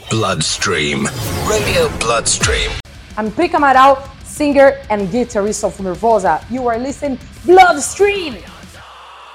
Bloodstream. Radio Bloodstream. I'm Prica Amaral, singer and guitarist of Nervosa. You are listening Bloodstream!